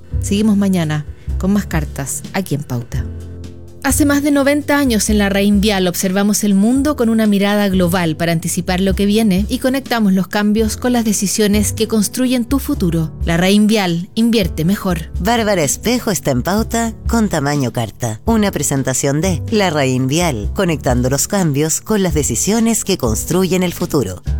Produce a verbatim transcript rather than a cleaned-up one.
Seguimos mañana con más cartas aquí en Pauta. Hace más de noventa años en la Reinvial observamos el mundo con una mirada global para anticipar lo que viene y conectamos los cambios con las decisiones que construyen tu futuro. La Reinvial, invierte mejor. Bárbara Espejo está en Pauta con Tamaño Carta. Una presentación de La Reinvial, conectando los cambios con las decisiones que construyen el futuro.